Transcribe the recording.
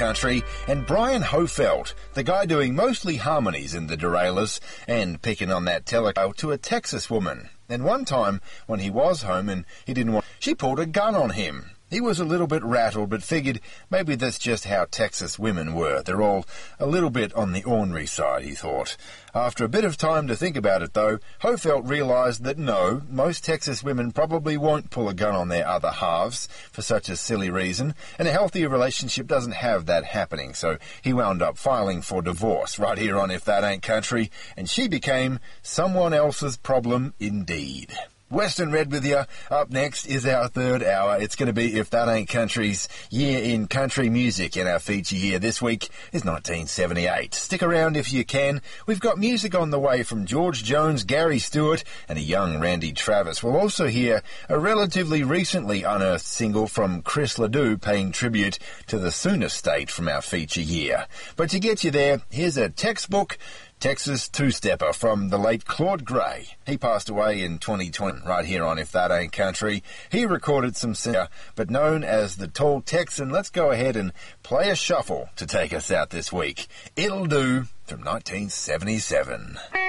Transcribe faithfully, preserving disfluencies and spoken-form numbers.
Country, and Brian Hofeld, the guy doing mostly harmonies in the Derailers and picking on that teleco to a Texas woman. And one time, when he was home and he didn't want, she pulled a gun on him. He was a little bit rattled, but figured maybe that's just how Texas women were. They're all a little bit on the ornery side, he thought. After a bit of time to think about it, though, Hofeld realised that no, most Texas women probably won't pull a gun on their other halves for such a silly reason, and a healthy relationship doesn't have that happening, so he wound up filing for divorce right here on If That Ain't Country, and she became someone else's problem indeed. Western Red with you. Up next is our third hour. It's going to be If That Ain't Country's Year in Country Music, and our feature year this week is nineteen seventy-eight. Stick around if you can. We've got music on the way from George Jones, Gary Stewart, and a young Randy Travis. We'll also hear a relatively recently unearthed single from Chris Ledoux paying tribute to the Sooner State from our feature year. But to get you there, here's a textbook Texas two-stepper from the late Claude Gray. He passed away in twenty twenty right here on If That Ain't Country. He recorded some singer, but known as the Tall Texan. Let's go ahead and play a shuffle to take us out this week. It'll Do from nineteen seventy-seven.